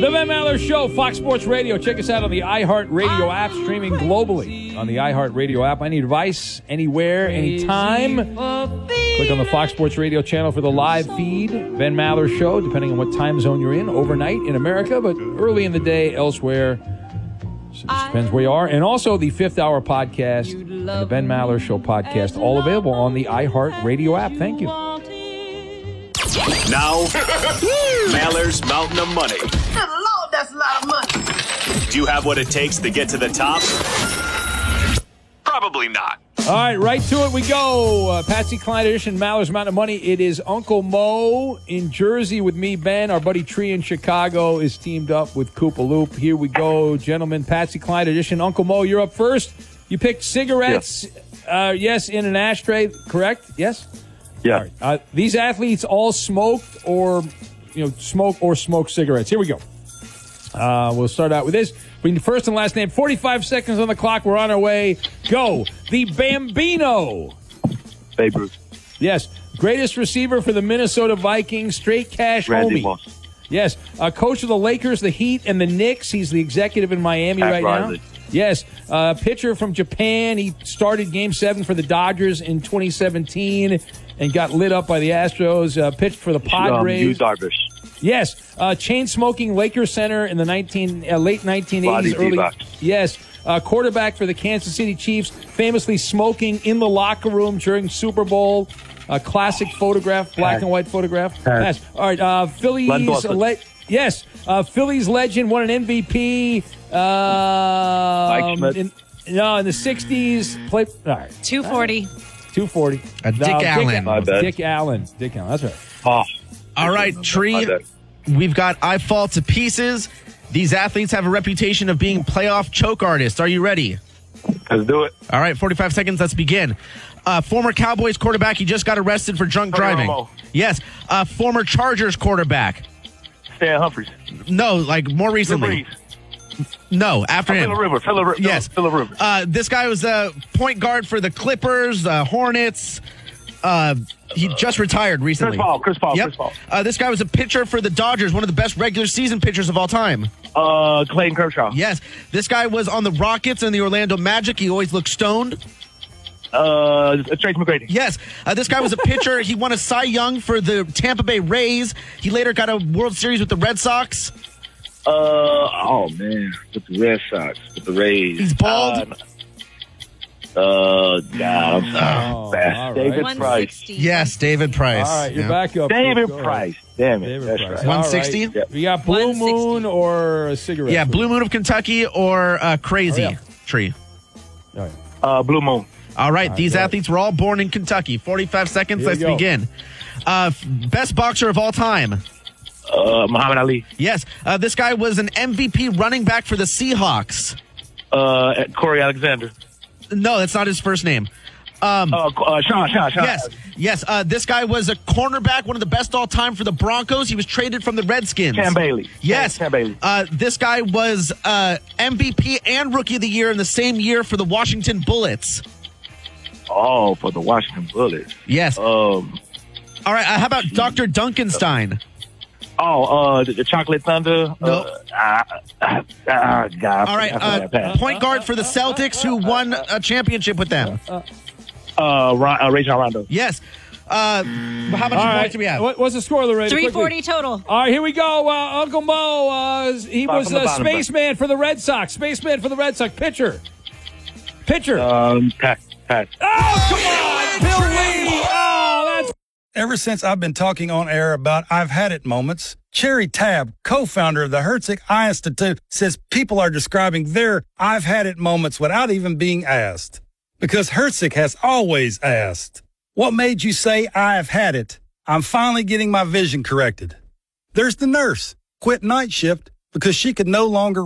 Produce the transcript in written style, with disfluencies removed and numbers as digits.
The Ben Maller Show, Fox Sports Radio. Check us out on the iHeartRadio app, streaming globally on the iHeartRadio app. Any advice, anywhere, anytime. Click on the Fox Sports Radio channel for the live feed. Ben Maller Show, depending on what time zone you're in, overnight in America, but early in the day elsewhere. So it just depends where you are. And also the Fifth Hour podcast and the Ben Maller Show podcast, all available on the iHeartRadio app. Thank you. Now, Maller's Mountain of Money. Good Lord, that's a lot of money. Do you have what it takes to get to the top? Probably not. All right to it we go. Patsy Cline edition, Maller's Mountain of Money. It is Uncle Mo in Jersey with me, Ben. Our buddy Tree in Chicago is teamed up with Koopa Loop. Here we go, gentlemen. Patsy Cline edition. Uncle Mo, you're up first. You picked cigarettes, yes, in an ashtray, correct? Yes? Yeah. All right. These athletes all smoked or smoke cigarettes. Here we go. We'll start out with this. Between the first and last name, 45 seconds on the clock. We're on our way. Go. The Bambino. Babe Ruth. Yes. Greatest receiver for the Minnesota Vikings. Straight cash Randy homie. Moss. Yes. Coach of the Lakers, the Heat, and the Knicks. He's the executive in Miami Pat right Riley. now. Yes. Pitcher from Japan. He started Game 7 for the Dodgers in 2017 and got lit up by the Astros. Pitched for the Padres. Yu Darvish. Yes, chain-smoking Lakers center in the late 1980s, Bobby early. Divac. Yes, quarterback for the Kansas City Chiefs, famously smoking in the locker room during Super Bowl. A classic photograph, black and white photograph. Yes. All right, Phillies. Phillies legend, won an MVP. Mike Schmidt. In the '60s, played. All right, 240. 240. Dick Allen. My bad. Dick Allen. That's right. Oh. All right, Tree, we've got I Fall to Pieces. These athletes have a reputation of being playoff choke artists. Are you ready? Let's do it. All right, 45 seconds. Let's begin. Former Cowboys quarterback. He just got arrested for drunk driving. Romo. Yes. Former Chargers quarterback. Stan Humphries. No, like more recently. No, after him. Phillip Rivers. Yes. Phillip Rivers. This guy was a point guard for the Clippers, Hornets. He just retired recently. Chris Paul. Yep. This guy was a pitcher for the Dodgers, one of the best regular season pitchers of all time. Clayton Kershaw. Yes. This guy was on the Rockets and the Orlando Magic. He always looked stoned. Trace McGrady. Yes. This guy was a pitcher. He won a Cy Young for the Tampa Bay Rays. He later got a World Series with the Red Sox. With the Red Sox, with the Rays. He's bald. I'm fast. all David right. Price. 160. Yes, David Price. All right, you're Yeah. back up. David Go ahead. Price. Damn it. David That's Price. right. 160? All right. You got Blue 160. Moon or a cigarette? Yeah, Blue Moon of Kentucky or Crazy Oh, yeah. Tree. All right. Blue Moon. All right, these go ahead. athletes were all born in Kentucky. 45 seconds. Here we Let's go. begin. Best boxer of all time. Muhammad Ali. Yes, this guy was an MVP running back for the Seahawks. Corey Alexander. No, that's not his first name. Sean. Yes. This guy was a cornerback, one of the best all time for the Broncos. He was traded from the Redskins. Cam Bailey. Yes. Cam Bailey. This guy was MVP and Rookie of the Year in the same year for the Washington Bullets. Oh, for the Washington Bullets. Yes. All right. How about Dr. Duncanstein? The Chocolate Thunder. No. God. All right. Point guard for the Celtics who won a championship with them. Rajon Rondo. Yes. How much points do we have? What's the score, Lorraine? 340 total. All right, here we go. Uncle Mo, he was from the a bottom, spaceman for the Red Sox. Spaceman for the Red Sox. Pitcher. Pat. Oh, come on, Bill Lee. Oh, that's... Ever since I've been talking on air about I've had it moments, Cherry Tab, co-founder of the Herzig Eye Institute, says people are describing their I've had it moments without even being asked. Because Herzig has always asked, what made you say I've had it? I'm finally getting my vision corrected. There's the nurse, quit night shift because she could no longer